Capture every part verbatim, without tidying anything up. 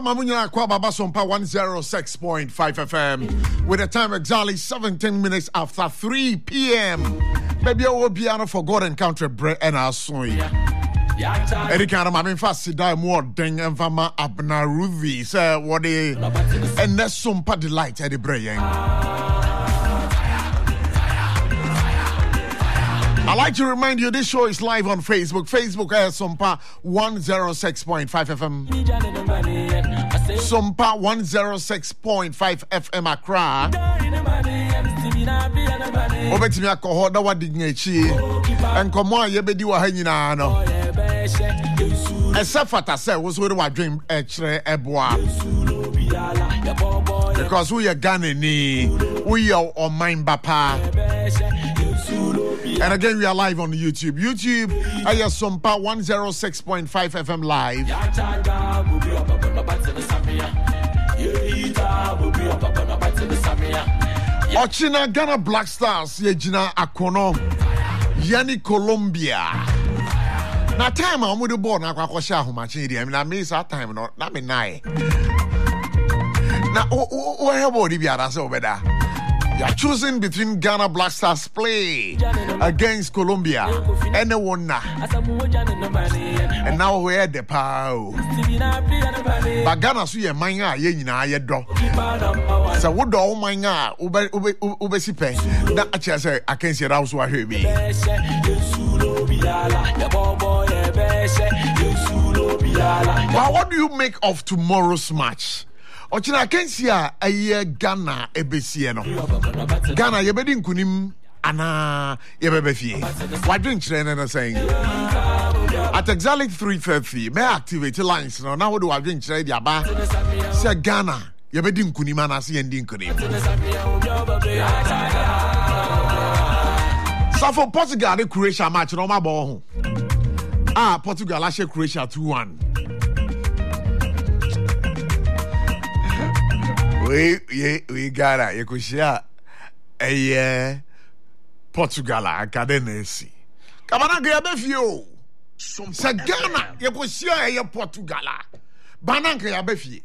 Mamunya Kwababa Sompa one oh six point five F M with a time exactly seventeen minutes after three p.m. Baby, I will be on for God and country bread and our soy. Eric and I'm in fast die more ding and Vama Abna Ruvi, sir, what they and that's some pa delight at the brain. I'd like to remind you this show is live on Facebook. Facebook has Sompa one oh six point five F M. Sompa one oh six point five F M Accra. Obetimi akoho da wadi nyachi. Enkomo ayebedi wa hanyina no. Esafata say wo so wa dream ekre eboa. Because we are Ghana ni, we are on mind bapa. And again, we are live on YouTube. YouTube, I have Sompa one oh six point five F M live. Ochina Ghana Black Stars, Yejina Akono, Yani Colombia. Na time I'm with the ball, na kwa sha ho machi di. I mean, I miss that time, no, na me nai. Na o o o body biara so beda. You are choosing between Ghana Black Stars play against Colombia. Anyone na. And now we are the power. But Ghana so ye manga ye nyina ye do. So wo do manga ube ube ube sipe. Na acha say akensi rawo wa hwe bi. But what do you make of tomorrow's match? Ochina Kensia aye Ghana ebesie no. Ghana yebedi nkunim ana yebebefie. Wadwen kire na saying. At exactly three thirty, may activate lines no. Now do wadwen kire di aba. Say Ghana yebedi nkunim ana se yendi nkunim. So for Portugal and Croatia match no ma ball ho. Ah, Portugal ashe Croatia two one. We we we Ghana you could share a Portugal academy. Come on, get a few. Say Ghana you could share a Portugal. Bananka ya befi.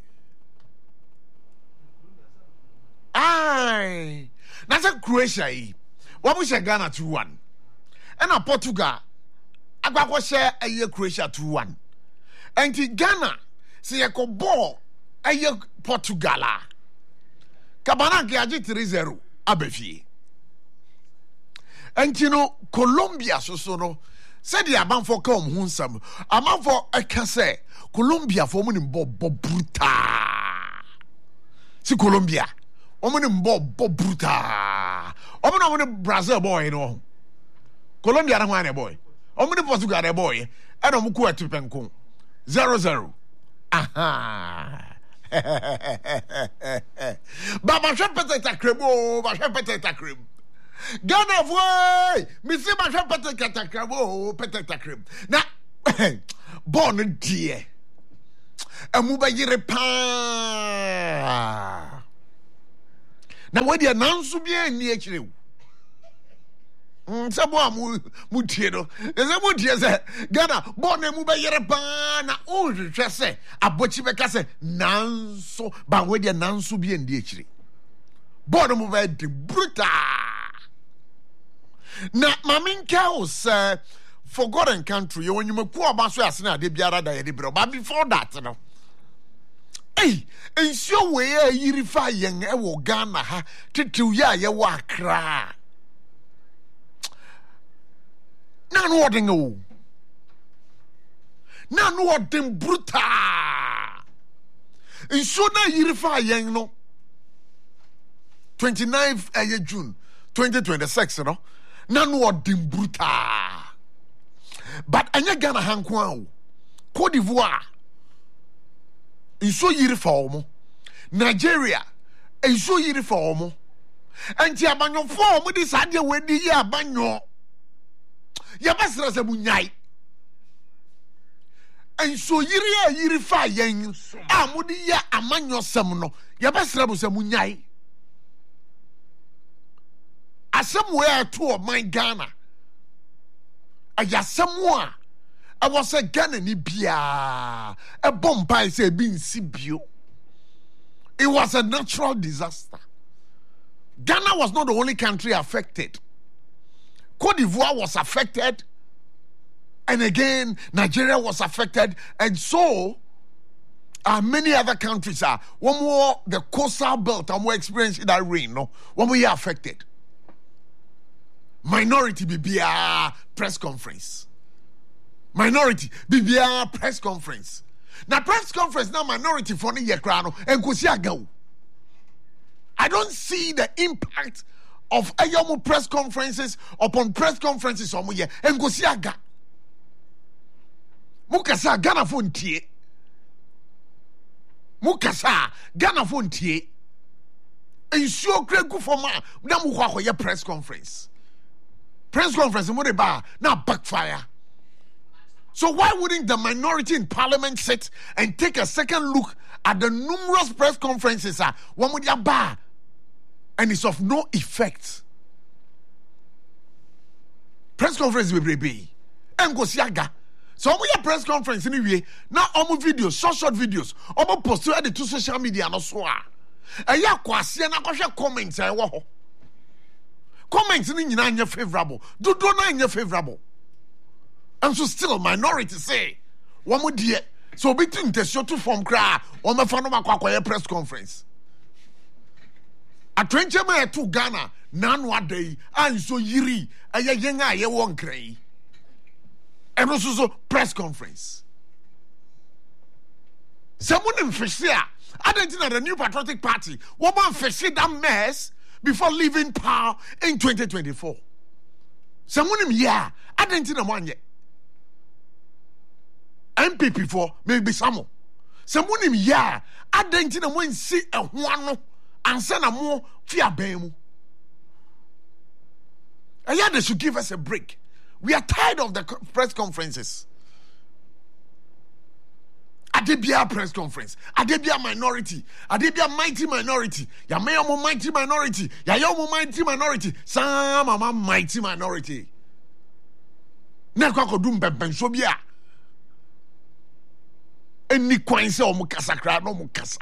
Aye, that's a Croatia. What we say Ghana two one, and a Portugal. I go share a year Croatia two one, and Ghana say a ko ball a year Portugal. Kabana Gaji three zero abefi. And you know, Colombia so so no. Said the aban for come hunsam. Aman for I can say Colombia for money bob bruta. See Colombia. Omen bob bruta. Omen omen Brazil boy you know. Colombia na one boy. Omen Portugal boy. I don't muku atupenko. Zero zero. Aha. Baba shepete crib, oh, ba shepete crib. Ghana boy, me see ma shepete crib, oh, pete crib. Na, born dear. Amuba yire pa. Na we dia nansu bia ni akire. Sabo amu mutiero. Eze mutie se Ghana born amuba yire pa na o hwehwe se abochi beka se nanso ba we dia nanso bia ndi akire. Born amuba de bruta. Na maminka o se forgotten country when you maku oba so ase na de biara da ye de bro. But before that no. Hey, ensure we e yirifa yen e wo Ghana ha tetew ya ye wo Accra. Na no odin o. Na no odin bruta. Ensure na yirifa yen no. twenty-ninth of June twenty twenty-six no. Na no odin bruta. But anya Ghana hankwa o. Cote d'Ivoire. Iso yiri fa omo. Nigeria. Iso yiri fa omo. Enti abanyo fo omo di sade we di ye abanyo. Ya basra se munyai. Enso yiri ya yiri fa yen. Amudi ya amanyo sem no. Ya basra bu se munyai. Asem we ato o man Ghana. Ayasem a I was a Ghana ni bia a bomb by say being Sibio. It was a natural disaster. Ghana was not the only country affected. Cote d'Ivoire was affected. And again, Nigeria was affected. And so uh, many other countries are. One more, the coastal belt, and more experiencing that rain. No, one more affected. Minority B B R press conference. Minority B B R press conference. Now press conference now minority for the year crown and go. I don't see the impact of Ayomu press conferences upon press conferences on year and go see aga. Mukasa Ghana fontie. Mukasa Ghana fontie. And so great go for ma. Namu kwa ye press conference. Press conference mo de ba na backfire. So why wouldn't the minority in parliament sit and take a second look at the numerous press conferences ah one with your bar and it's of no effect? Press conference will be and go siaga. So we have press conference anyway. Now omo videos, short short videos. Omo post to the two social media no so ah. E ya kwase na kwhwe comments e wo ho. Comments ni nyina anya favorable. Dodo na anya favorable. And so still minority say one more dear. So between the short to form cry on the phone of press conference. A twenty man to Ghana, none one day, and so yiri, a young eye won't cry. And also press conference. Someone in Fisher, I don't know the new patriotic party, woman Fisher that mess before leaving power in twenty twenty-four. Someone in yeah, I don't know one yet. M P P for maybe some. Someone in ya, I didn't know when see a one and send a more fear bemu. And yeah, they should give us a break. We are tired of the press conferences. Adebia press conference. Adebia minority. Adebia mighty minority. Ya me mo mighty minority. Ya yo mo mighty minority. Some mama mighty minority. Na kwa ko dum pempen so bia. Any kwan say omo kasa kra no mo kasa.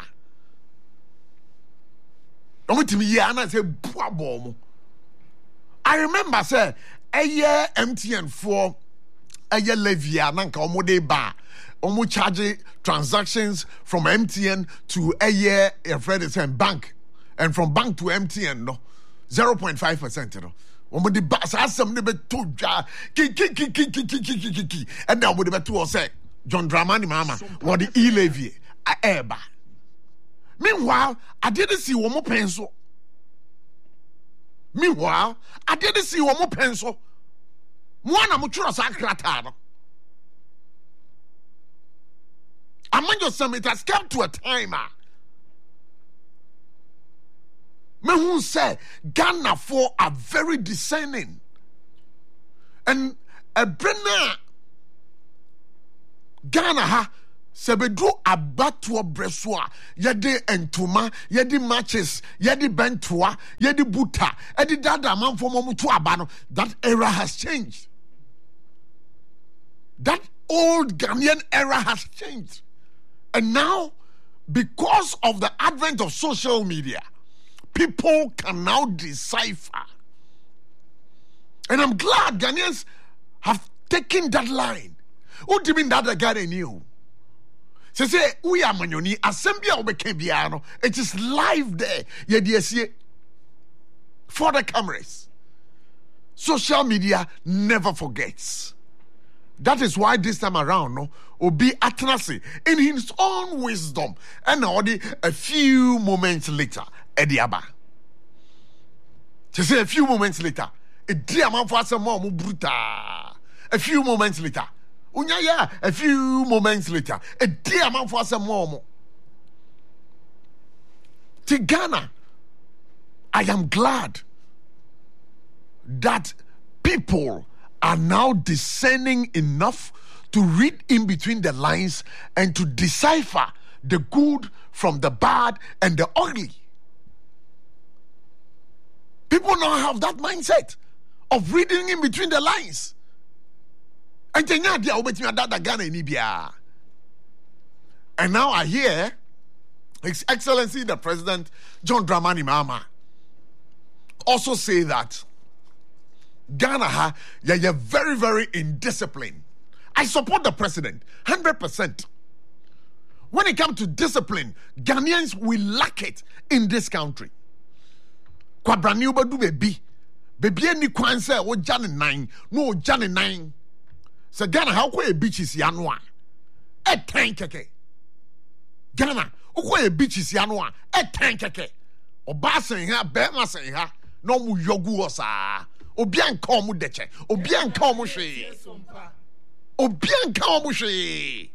Omo timi ye ana say buabo mo. I remember say a year M T N for a year levia nanka omo de ba. Omo charge transactions from M T N to a year a friend is saying bank and from bank to M T N no zero point five percent you know. Omo de ba sa asem ne be to dwa ki ki ki ki ki ki ki ki ki and now omo de be to say John Dramani Mama, what the e-levy, eba. Meanwhile, I didn't see one more pencil. Meanwhile, I didn't see one more pencil. One of mutual sacratano. Among yourself, it has come to a time. Me who say Ghana for are very discerning. And a brenna Ghana ha sebedu abatwa breswa yede entuma yede matches yede bentua yede buta edi dada manfo momutu abano. That era has changed. That old Ghanaian era has changed. And now, because of the advent of social media, people can now decipher. And I'm glad Ghanaians have taken that line. What do you mean that the guy knew? Say, say, we are manyoni, assembly of the it is live there. Yeah, dear, see, for the cameras. Social media never forgets. That is why this time around, no, Obi Atanase, in his own wisdom, and already a few moments later, Ediaba. To say a few moments later, a dear man for some more bruta. A few moments later. Unya ya, a few moments later, a dear man for some more. To Ghana, I am glad that people are now discerning enough to read in between the lines and to decipher the good from the bad and the ugly. People now have that mindset of reading in between the lines And then ya dia obetimi adada Ghana ni bia. And now I hear His Excellency the President John Dramani Mahama also say that Ghana ha yeah, yeah very very indisciplined. I support the president one hundred percent. When it comes to discipline, Ghanaians will lack it in this country. Kwabrani ubadu baby. Baby any kwan say o jane nine. No jane nine. So Ghana how ko e beaches yanwa. E ten keke. Ghana uko e beaches yanwa. E ten keke. Oba sen ha, bema sen ha. No mu yogu osa. Obian ka omu deche. Obian ka omu hwe. Obian ka omu hwe.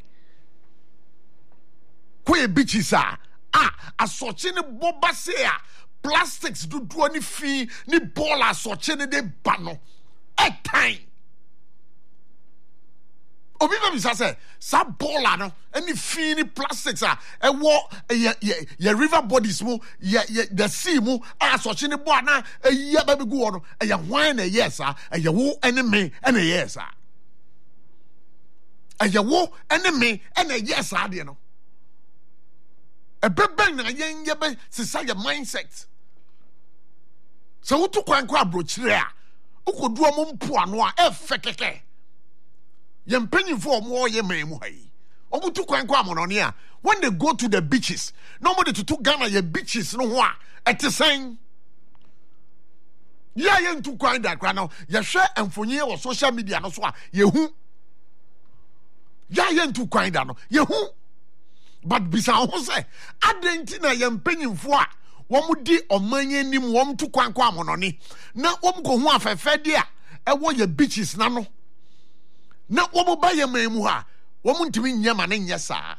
Ko e beaches a ah asoche ne boba se a plastics do do any fee ni ball asoche ne de bano. E time. Obi ba bisa say sa ball no any fee ni plastics a e wo ye ye river bodies mu ye the sea mu asoche ne bo na e ye ba be go no e ye hwan na yes a e ye wo ene me ene yes a e ye wo ene me ene yes a de no. A beben na yen yebe sisa your mindset. So wutu kwan kwa brochire a ukodu omo mpo ano a efe keke. Ye mpanyimfo omo ye memu hayi. Omo tu kwan kwa monone a when they go to the beaches, nobody to to Ghana ye beaches no ho a etesen. Ya ye ntu kwan da kra no ye hwe emfonye wo social media no so a ye hu. Ya ye ntu kwan da no ye hu. But bisa ho say adenti na ye mpanyimfo a wom di omanye nim wom to kwan kwa monone na wom ko hu afefe de a ewo ye beaches na no na wom ba ye memu ha wom ntimi nyama na nya saa.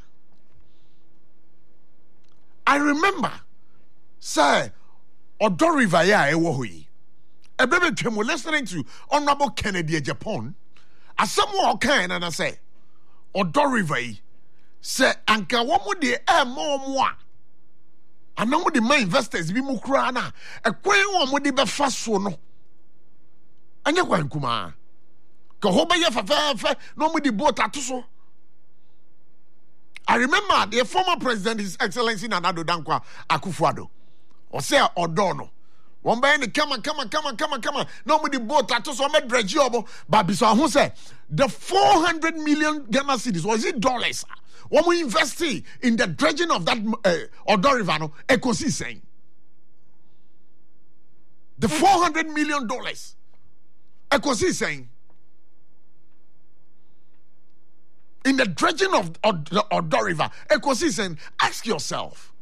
I remember say Odo River ya ewo ho yi ebebe twemo listening to Honorable Kennedy Japan asamo o kan na na say Odo River yi say anka womo de e mo mo a anamu de my investors bi mu kura na ekwen womo de be fa so no anya kwan kuma ka ho be ye fa fa fa no mo de boat atoso. I remember the former president, His Excellency Nana Addo Dankwa Akufo-Addo, or say Odono one by any come on, come on, come on, come on, come on. No mo de boat atoso me dredge obo but biso ho say the four hundred million Ghana cedis was it dollars when we invest in the dredging of that uh, Odo River, no, Ekosi saying the four hundred million dollars, Ekosi saying in the dredging of the Odo River, Ekosi saying, ask yourself,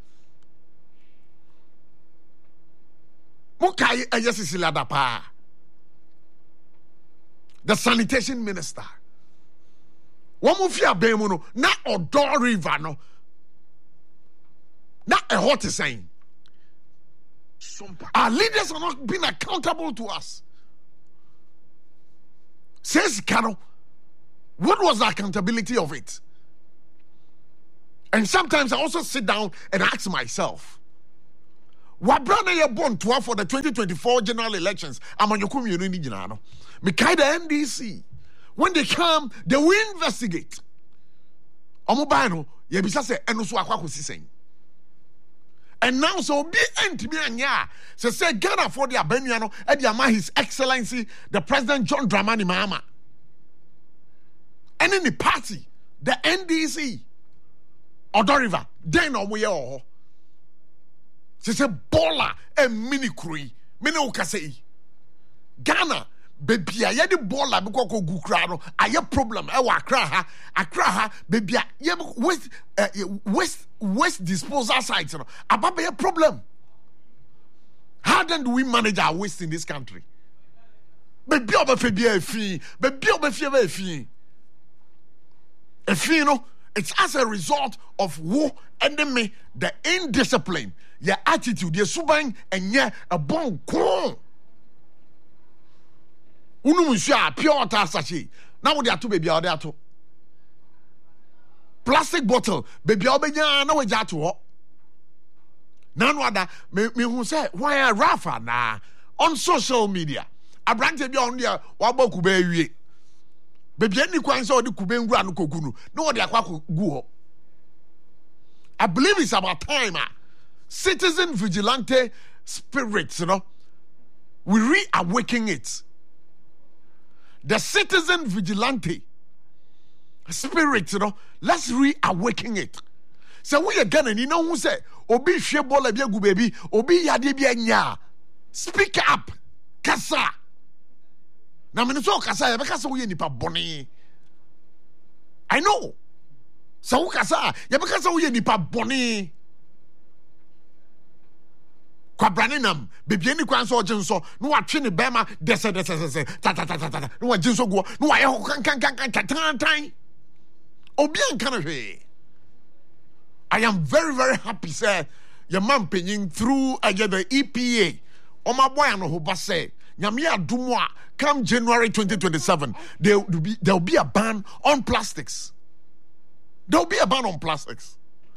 Mukai Ayesisila Dapa, the sanitation minister. One mufia bemuno na Odo River no na a hot saying our leaders are not being accountable to us. Says Kano, what was the accountability of it? And sometimes I also sit down and ask myself, what brother you born to for the twenty twenty-four general elections? I'm on your community, Jinano. Mikaida N D C. When they come, they will investigate. Omobano, yebisa se enoso akwakosi sen. And now so be enti me anya. Se say Ghana for the Abenuano e di ama His Excellency the President John Dramani Mahama. And in the party, the N D C, Odo River, then omo ye oho. Se say bola e mini krui, mini ukasei. Ghana baby a yedi bola be ko gu kra no aye problem e wa akra ha akra ha baby a ye waste uh, waste waste disposal sites no ababa ye problem. How then do we manage our waste in this country? Baby obafe bia efi baby obafe ba efi efi no it's as a result of war enemy the indiscipline your attitude your suban enye a bon kon. Unu musha pure water sachet. Now we are to baby or they are to plastic bottle. Baby or baby na we jatu ho. Now no other me me who say why are Rafa na on social media. A brand be on there wabo kube wie. Baby any kwan say odi kube ngura no kokunu. No odi akwa gu. I believe it's about time. Uh, citizen vigilante spirits, you know. We reawaken it. The citizen vigilante spirit, you know, let's reawaken it. So we again, and you know who say, Obi shebola biagu baby, Obi yadi bianya. Speak up, Kasa. Na miniso Kasa, because we nipa boni. I know. So Kasa, because we nipa boni. Kwabraninam, baby any kwan so jinso, no a chini bema, desa desa desa, ta ta ta ta ta, no a jinso go, no a kan kan kan kan tan tan. Obian kanahwe. I am very very happy, sir. Your man penning through uh, the E P A. O my boy no ho say, nyamia dumwa come January twenty twenty-seven, there will be there will be a ban on plastics. There will be a ban on plastics.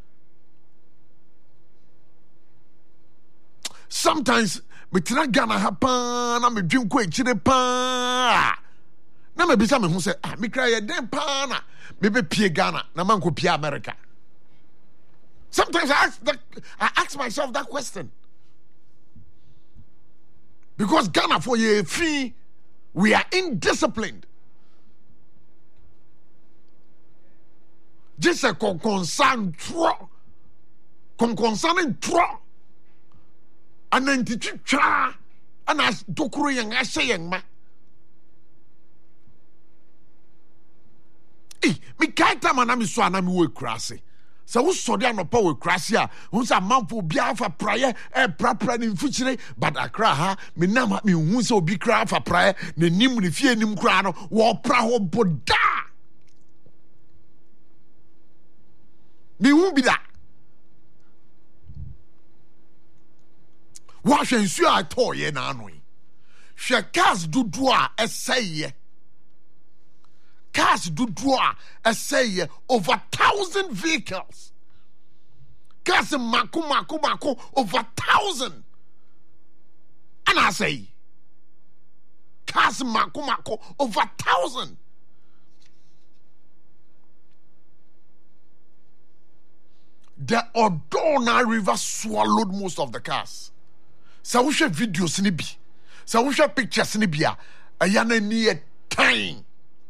Sometimes me tina Ghana happen na me dream ko echire pa na me bisa me hu say ah me cry e den pa na me be pie Ghana na man ko pie America. Sometimes I ask that, I ask myself that question because Ghana for ye free we are indisciplined. Just a con concern tro con concerning tro ananti twa ana dokuru yang ahye yang ma eh me kaita mana me so ana me we krase so wo so de anopa we krase a wo sa manfo bia fa praye e prapra ni mfuchire but akra ha me nam me hu se obi kra fa praye na nim ni fie nim kra no wo pra ho boda me hu bi da wa hwe nsu a toye na anoi hwe cars dudu a eseye cars dudu a eseye over thousand vehicles cars mako mako mako over thousand and I say cars mako mako over thousand. The Odona River swallowed most of the cars. So we share videos ni bi. So we share pictures ni bi a ayana ni a time.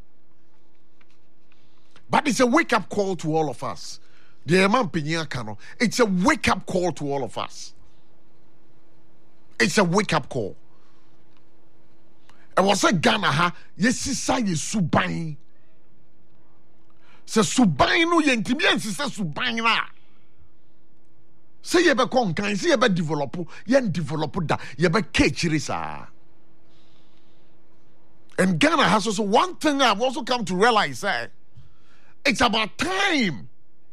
But it's a wake up call to all of us. The man pinya kano. It's a wake up call to all of us. It's a wake up call. And was a Ghana ha yesi sa ye suban. Se suban no ye ntimi se suban na. Say you be conquer, say you be develop, you develop that, you be catchiri sa. And Ghana has also one thing I've also come to realize, eh, it's about time.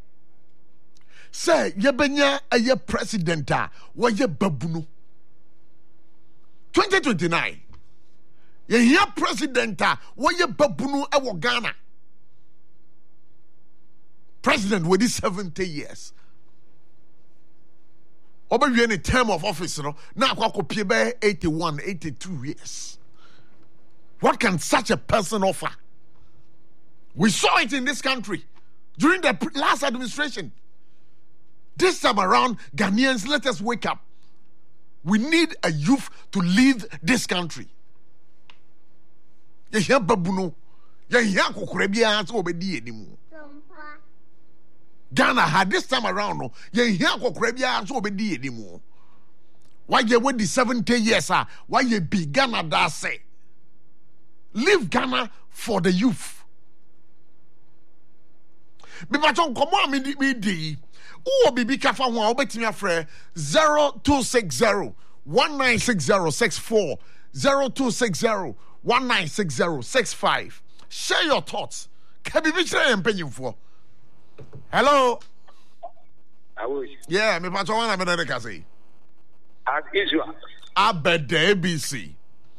Say you be nya a ye president, wa ye babunu. twenty twenty-nine, ye ye president, wa ye babunu e wo Ghana. President with these seventy years. Over any term of office, you know, now I be eighty-one, eighty-two years. What can such a person offer? We saw it in this country during the last administration. This time around, Ghanaians, let us wake up. We need a youth to lead this country. You hear babuno? You hear kokorebia so obedi edimu. Ghana had this time around, no, ye hear kokorebia so obedi edimu. Why ye wait the seventy years, ah? Why ye be Ghana da say? Leave Ghana for the youth. Be baton komo mi mi di. Who be be kafa ho obetimi afre zero two six zero one nine six zero six four zero two six zero one nine six zero six five. Share your thoughts. Kabi bi chere empanyimfo. Hello. I wish. Yeah, me pato wana me na ka say. As usual. Abede A B C.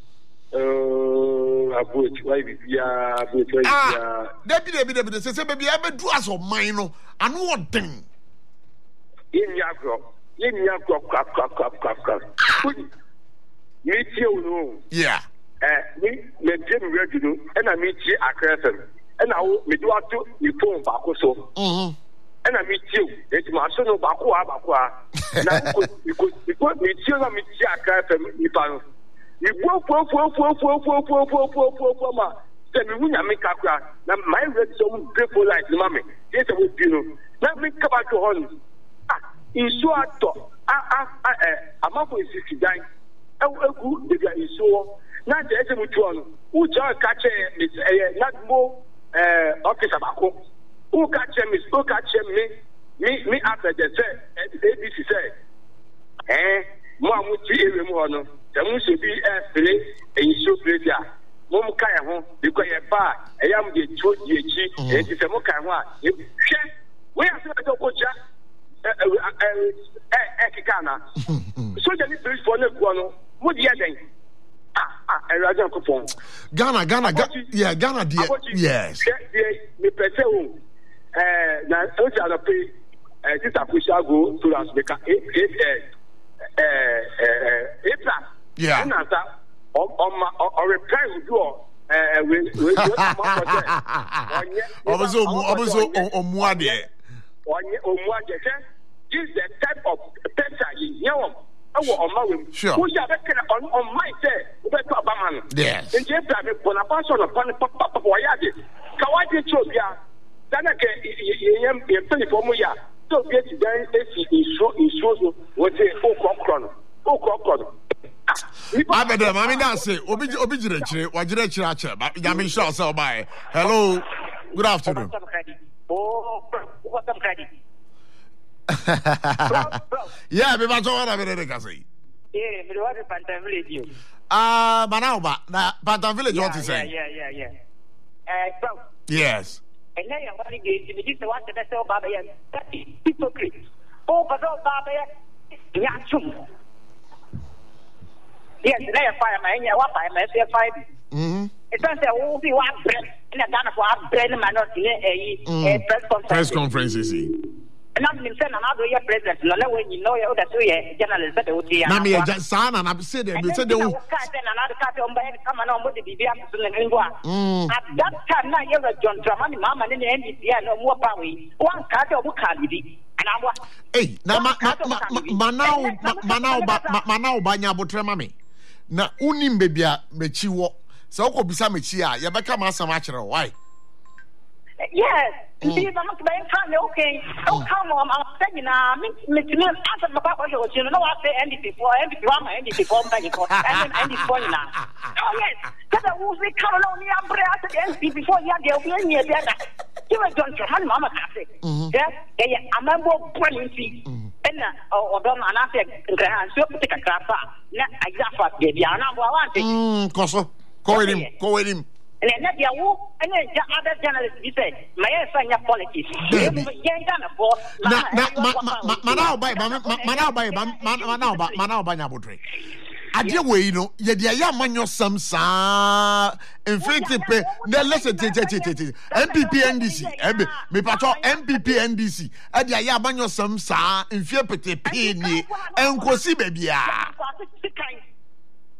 Oh, about why be ya about why ah, debi debi debi say say baby I be do as of mine no. Anu odin. Yin ya gro. Yin ya gro kwap kwap kwap kwap kwap. Me tell you no. Yeah. eh me me dem radio and I meet you akrefem and I me do ato me phone back so mhm and I meet you it ma so no back wa back wa na because because me you na me you akrefem me pa me fo fo fo fo fo fo fo fo fo fo fo ma se me wunya me kakra na my radio so beautiful like no me yes we do no na me ka ba to hon ah isu ato ah ah eh amafo sixty nine egu de ga isu na je ese mutu onu u je ka che mis eh nadmo eh office abako u ka che mis u ka che me mi mi afeje se A B C se eh mo amuti ewe mu hono te mu se bi eh fele isu presia mo mu kai ho biko ye ba eyam de tuo di echi e ti se mo kai ho a hwe we ase to koja eh eh eh kikana so je ni police for na ku no mo di aden ah Elijah Kupon. Ghana, Ghana, Ga- yeah, Ghana, dear, yes. Me pese o, eh, na o ti ala pe, eh, ti ta kusha go to las beka, eh, eh, eh, eh, eh, yeah. Na ta, o, o ma, o reply do, eh, we, we, we, Obozo, obozo, omuade. Onye, omuade, this is the type of pesa you know. Sure. Who you on on my say, Obama. Yes. In Japan, Bonaparte upon Papa Boyadi. Kawaii Chobia, Danake, Yam, Penny so get then is so is so what say, oh, Cockron, oh, Cockron. I bet them, I mean, that's it. Obij, Obij, Wajira Chiracha, but Yamin Shaw, so by. Hello, good afternoon. Oh, what's up, Caddy? Yeah, me ba jowa na me de kasi. Yeah, me do want Pantan Village. Ah, Manauba, na Pantan Village what you say? Yeah, yeah, yeah. Eh, bro. Yes. And now you're going to be the one that sell Baba and hypocrite. Oh, but all Baba, Yachum. Yes, they are fireman, yeah, what I may say five. Mm-hmm. It's not that will be one bread, and a gun of one bread, and not a press conference. Press conferences. And I'm saying another year president, no when you know you're the two year journalist that would be. Nami ya sana na said they said they will another cat on by come on with the B B M at that time now you're John Dramani Mama and the N D P no more power. One cat of Bukali. And I was hey na manao manao manao banya botre mami. Na unim bebia mechiwo. Se okobisa mechi a ye beka ma asam akere why? Yes. See, I'm not going to okay. Oh, come on, I'm saying, I'm making an answer about what you know. I say anything before, every drama, anything before, and then any point now. Oh, yes. Because I was with Carolina, I'm breath before you get away near that. You were John Johan, Mamma Cafe. Yes, I'm a more brilliant. And or don't I say, Graham, so take a class. I got baby, and I'm wanting. Coso, call him, call him. And then there were and then the other journalists we say, my son your politics. Manao by Manao by Manao by Manao by Nabotre. Adia way, you know, ye dia ya manyo sam sa infinitive pay. Then listen to M P P N D C. Me patrol M P P N D C. Adia ya manyo sam sa infinitive pay ni enkosi baby ya.